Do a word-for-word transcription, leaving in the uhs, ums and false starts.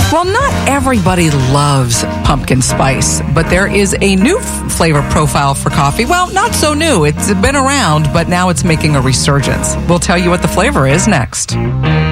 Well, not everybody loves pumpkin spice, but there is a new f- flavor profile for coffee. Well, not so new. It's been around, but now it's making a resurgence. We'll tell you what the flavor is next.